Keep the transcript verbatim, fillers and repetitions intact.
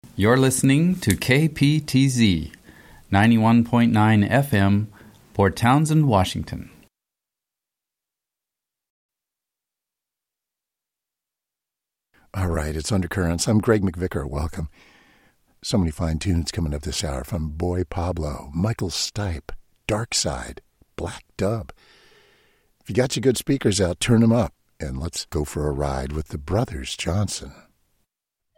You're listening to K P T Z, ninety-one point nine F M, Port Townsend, Washington. All right, it's Undercurrents. I'm Greg McVicker. Welcome. So many fine tunes coming up this hour from Boy Pablo, Michael Stipe, Dark Side, Black Dub. If you got your good speakers out, turn them up, and let's go for a ride with the Brothers Johnson.